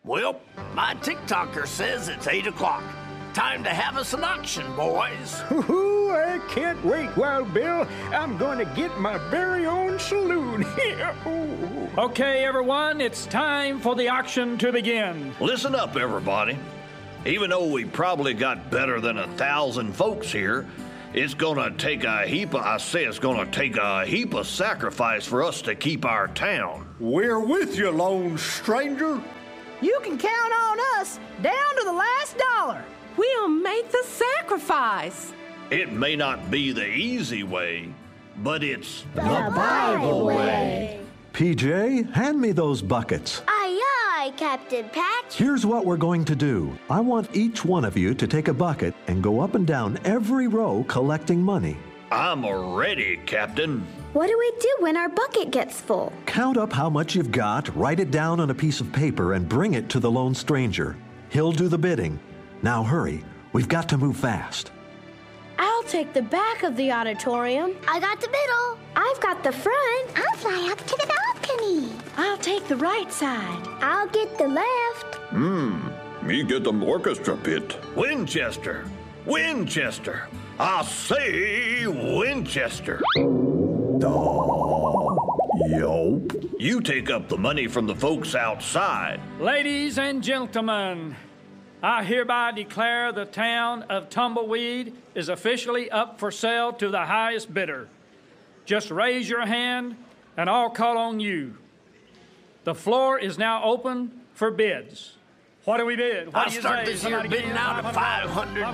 Well, my TikToker says it's 8 o'clock. Time to have us an auction, boys. Ooh, I can't wait, Wild Bill. I'm going to get my very own saloon. Okay, everyone, it's time for the auction to begin. Listen up, everybody. Even though we probably got better than 1,000 folks here, it's gonna take a heap of sacrifice for us to keep our town. We're with you, lone stranger. You can count on us down to the last dollar. We'll make the sacrifice. It may not be the easy way, but it's the Bible way. PJ, hand me those buckets. Aye, aye, Captain Patch. Here's what we're going to do. I want each one of you to take a bucket and go up and down every row collecting money. I'm ready, Captain. What do we do when our bucket gets full? Count up how much you've got, write it down on a piece of paper, and bring it to the lone stranger. He'll do the bidding. Now hurry. We've got to move fast. I'll take the back of the auditorium. I got the middle. I've got the front. I'll fly up to the balcony. I'll take the right side. I'll get the left. Me get the orchestra pit. Winchester. Winchester. I say Winchester. Yup. You take up the money from the folks outside. Ladies and gentlemen, I hereby declare the town of Tumbleweed is officially up for sale to the highest bidder. Just raise your hand and I'll call on you. The floor is now open for bids. What do we bid? I'll start this year bidding out at $500.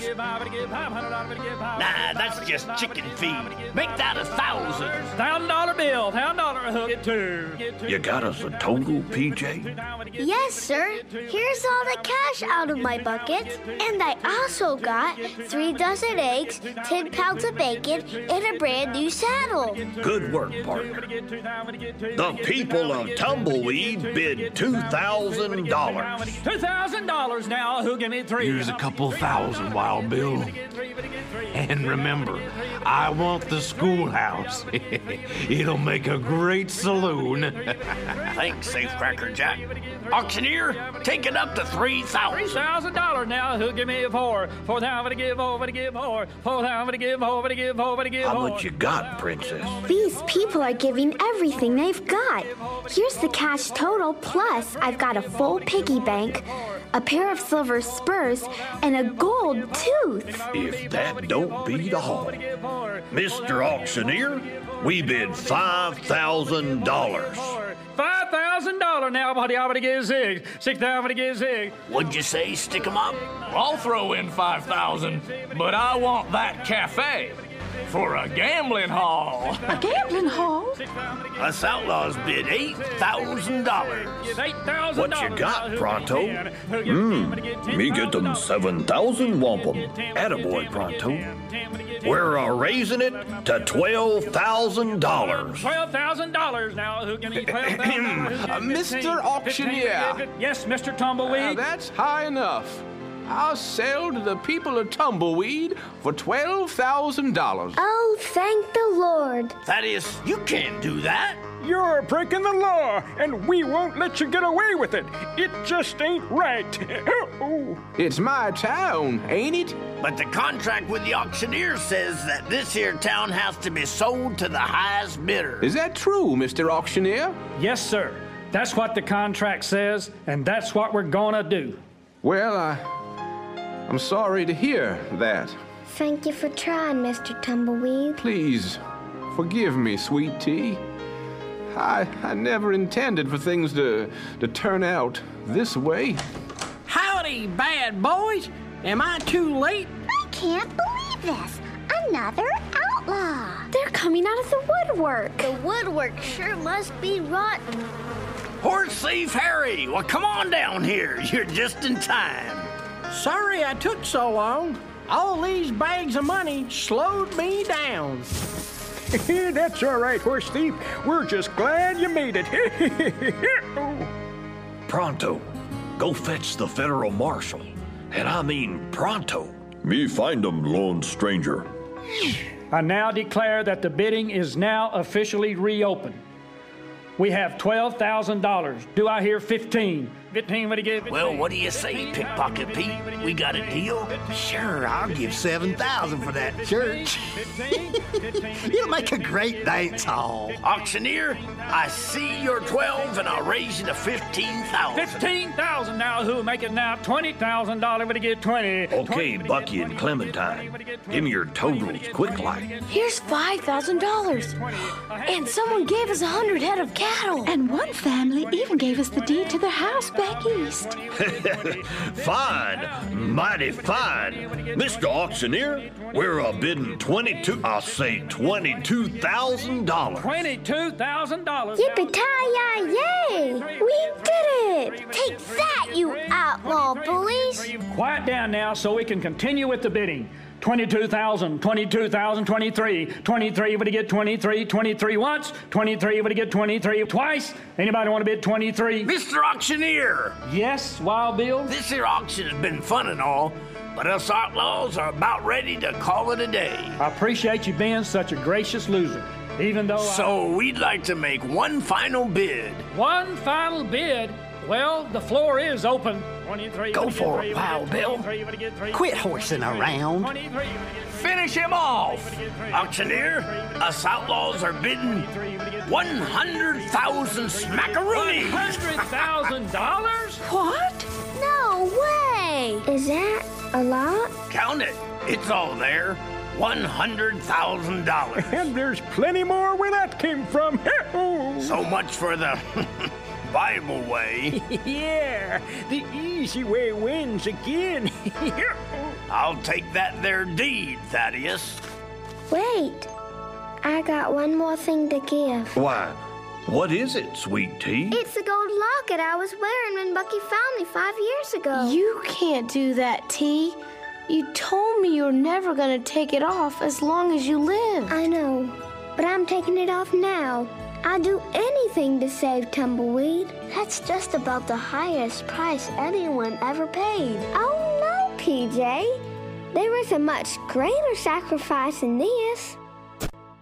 Nah, that's just chicken feed. Make that $1,000. $1,000 bill. $1,000 hook it too. You got us a total, PJ? Yes, sir. Here's all the cash out of my bucket. And I also got 3 dozen eggs, 10 pounds of bacon, and a brand new saddle. Good work, partner. The people of Tumbleweed bid $2,000. $2,000 now. Who give me 3? Here's a couple thousand, Wild Bill. And remember, I want the schoolhouse. It'll make a great saloon. Thanks, Safecracker Jack. Auctioneer, take it up to $3,000. $3,000 now. Who give me 4? $4,000 to give over to give 4. $4,000 to give over to give over to give. How much you got, Princess? These people are giving everything they've got. Here's the cash total, plus I've got a full piggy bank, a pair of silver spurs, and a gold tooth. If that don't beat all. Mr. Auctioneer, we bid $5,000. $5,000 now. What do you give Zig? $6,000 to give Zig. What'd you say? Stick 'em up? I'll throw in $5,000, but I want that cafe for a gambling hall. A gambling hall? Us outlaws bid $8,000. What you got, Pronto? Me get them 7,000 wampum. Attaboy, Pronto. We're raising it to $12,000. $12,000 now. Who can me $12,000? Mr. Auctioneer. Yes, Mr. Tumbleweed. That's high enough. I'll sell to the people of Tumbleweed for $12,000. Oh, thank the Lord. Thaddeus, you can't do that. You're breaking the law, and we won't let you get away with it. It just ain't right. It's my town, ain't it? But the contract with the auctioneer says that this here town has to be sold to the highest bidder. Is that true, Mr. Auctioneer? Yes, sir. That's what the contract says, and that's what we're gonna do. Well, I'm sorry to hear that. Thank you for trying, Mr. Tumbleweed. Please, forgive me, sweet tea. I never intended for things to turn out this way. Howdy, bad boys. Am I too late? I can't believe this. Another outlaw. They're coming out of the woodwork. The woodwork sure must be rotten. Horse Thief Harry, well, come on down here. You're just in time. Sorry I took so long. All these bags of money slowed me down. That's all right, Horse Thief. We're just glad you made it. Pronto, go fetch the federal marshal. And I mean pronto. Me find them, lone stranger. I now declare that the bidding is now officially reopened. we have $12,000. Do I hear 15? 15, what do you give? Well, what do you say, Pickpocket Pete? We got a deal? Sure, I'll give $7,000 for that church. It'll make a great dance hall. Auctioneer, I see your 12 and I'll raise you to 15,000. 15,000 now. Who'll make it now? $20,000. What do you get? 20. Okay, Bucky and Clementine, give me your totals quick like. Here's $5,000. And someone gave us 100 head of cattle. And one family even gave us the deed to their house back east. Fine, mighty fine. Mr. Auctioneer, we're bidding $22,000. $22,000. Yippee-ki-yay! We did it! Take that, you outlaw bullies! Quiet down now so we can continue with the bidding. 22,000, 22,000, 23. 23, would you get 23? 23 once. 23, would you get 23 twice? Anybody want to bid 23? Mr. Auctioneer! Yes, Wild Bill? This here auction has been fun and all, but us outlaws are about ready to call it a day. I appreciate you being such a gracious loser, even though So we'd like to make one final bid. One final bid? Well, the floor is open. 23. Go for it, Wild Bill. Quit horsing around. Finish him off! Auctioneer, us outlaws are bidding 100,000 smackaroonies! $100,000? What? No way! Is that a lot? Count it. It's all there. $100,000. And there's plenty more where that came from. So much for the Bible way. Yeah, the easy way wins again. I'll take that there deed, Thaddeus. Wait, I got one more thing to give. Why, what is it, Sweet Tea? It's the gold locket I was wearing when Bucky found me 5 years ago. You can't do that, T. You told me you were never going to take it off as long as you live. I know, but I'm taking it off now. I'd do anything to save Tumbleweed. That's just about the highest price anyone ever paid. Oh, no, PJ. There was a much greater sacrifice than this.